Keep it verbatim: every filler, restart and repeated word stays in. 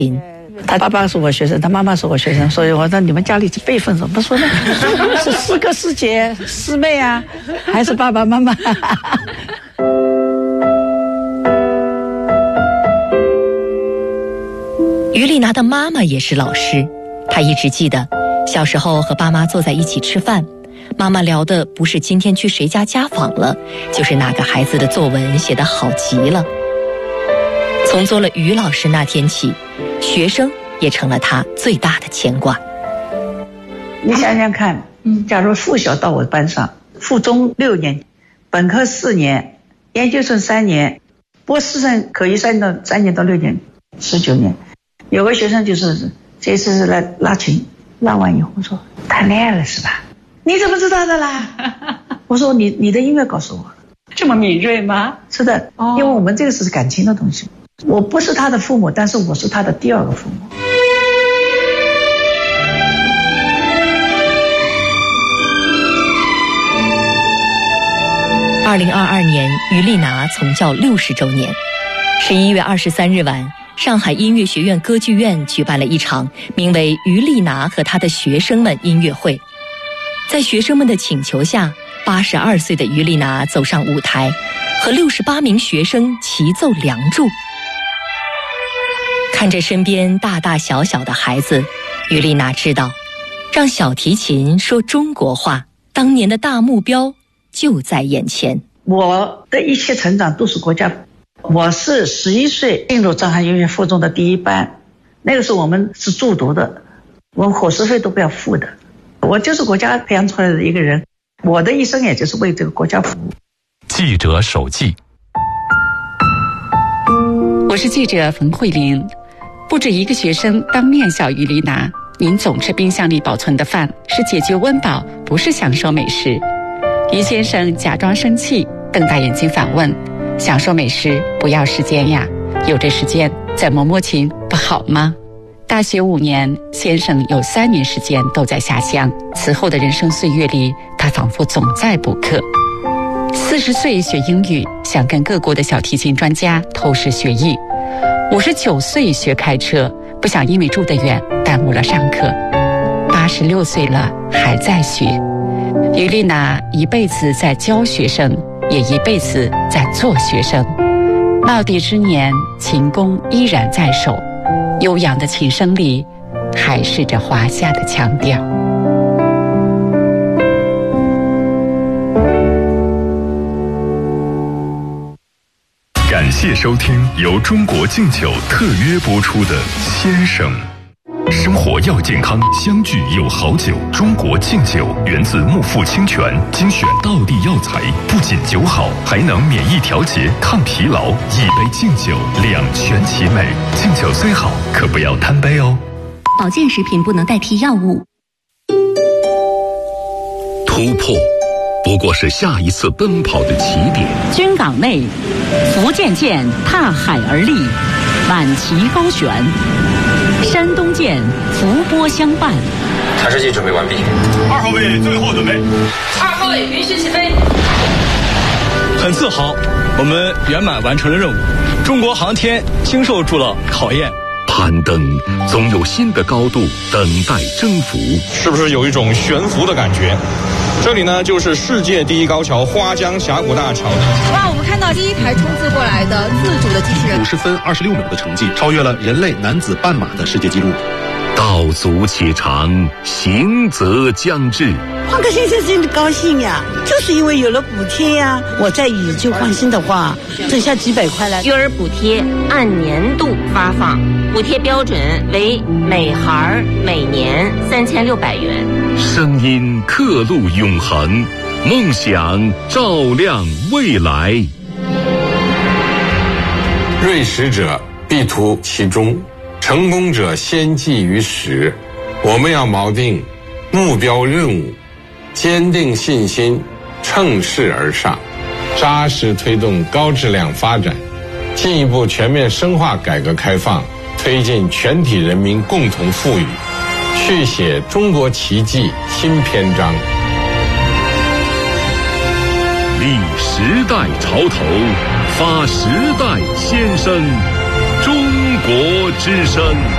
他爸爸是我学生，他妈妈是我学生，所以我说你们家里辈分怎么说呢？是师哥师姐师妹啊，还是爸爸妈妈？ 于丽娜的妈妈也是老师，她一直记得小时候和爸妈坐在一起吃饭，妈妈聊的不是今天去谁家家访了，就是哪个孩子的作文写得好极了。从做了于老师那天起，学生也成了他最大的牵挂。 你想想看，假如附小到我班上，附中六年，本科四年，研究生三年，博士生可以三到三年到六年，十九年。有个学生就是这次是来拉琴，拉完以后说谈恋爱了是吧？你怎么知道的啦？我说你你的音乐告诉我了。 这么敏锐吗？ 是的，因为我们这个是感情的东西。我不是他的父母，但是我是他的第二个父母。 二零二二年，于丽娜从教六十周年。十一月二十三日晚，上海音乐学院歌剧院举办了一场名为《于丽娜和她的学生们》音乐会。在学生们的请求下，八十二岁的于丽娜走上舞台，和六十八名学生齐奏《梁祝》。看着身边大大小小的孩子，于丽娜知道，让小提琴说中国话，当年的大目标就在眼前。 我的一切成长都是国家。我是十一岁进入上海音乐附中的第一班，那个时候我们是住读的，我们伙食费都不要付的。我就是国家培养出来的一个人，我的一生也就是为这个国家服务。 记者手记， 我是记者冯慧玲。不止一个学生当面笑于丽娜，您总吃冰箱里保存的饭是解决温饱，不是享受美食。于先生假装生气，瞪大眼睛反问，享受美食不要时间呀，有这时间再摸摸琴不好吗？大学五年，先生有三年时间都在下乡，此后的人生岁月里，他仿佛总在补课。四十岁学英语，想跟各国的小提琴专家偷师学艺。五十九岁学开车，不想因为住得远耽误了上课。八十六岁了还在学。于丽娜一辈子在教学生，也一辈子在做学生。耄耋之年，琴弓依然在手，悠扬的琴声里还是着华夏的腔调。 感谢收听由中国敬酒特约播出的《先生》。生活要健康，相聚有好酒。中国敬酒源自木富清泉，精选道地药材，不仅酒好，还能免疫调节、抗疲劳。一杯敬酒，两全其美。敬酒虽好，可不要贪杯哦。 保健食品不能代替药物。 突破不过是下一次奔跑的起点。 军港内，福建舰踏海而立，满旗高悬；山东舰伏波相伴。 查试剂准备完毕。 二号位最后准备。 二号位允许起飞。 很自豪，我们圆满完成了任务。中国航天经受住了考验。 攀登总有新的高度等待征服， 是不是有一种悬浮的感觉？这里呢，就是世界第一高桥花江峡谷大桥。 哇，我们看到第一台冲刺过来的自主的机器人， 五十分二十六秒的成绩，超越了人类男子半马的世界纪录。 道阻且长，行则将至。 换个先生真的高兴呀，就是因为有了补贴呀。我再以旧换新的话，挣下几百块来。 育儿补贴按年度发放，补贴标准为每孩每年三千六百元。 声音刻录永恒，梦想照亮未来。 锐实者必图其中，成功者先记于始。我们要锚定目标任务，坚定信心，乘势而上，扎实推动高质量发展，进一步全面深化改革开放，推进全体人民共同富裕，续写中国奇迹新篇章。 立时代潮头，发时代先声，中国之声。